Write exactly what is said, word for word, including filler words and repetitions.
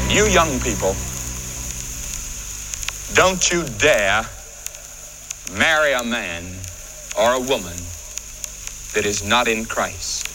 You young people, don't you dare marry a man or a woman that is not in Christ.